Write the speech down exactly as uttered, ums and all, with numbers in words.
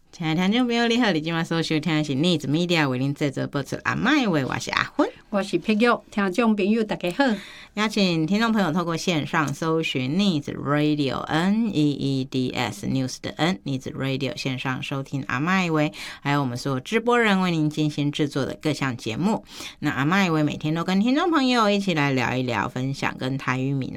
亲爱的听众朋友你好，你今晚所收听的是 Needs Media 为您制作播出阿麦话，我是阿芬， 我是佩玉。听众朋友大家好， 邀请听众朋友透过线上搜寻 Needs Radio N E E D S News 的 N Needs Radio 线上收听阿麦话，还有我们所有直播人为您精心制作的各项节目。那阿麦话每天都跟听众朋友一起来聊一聊，分享跟台语闽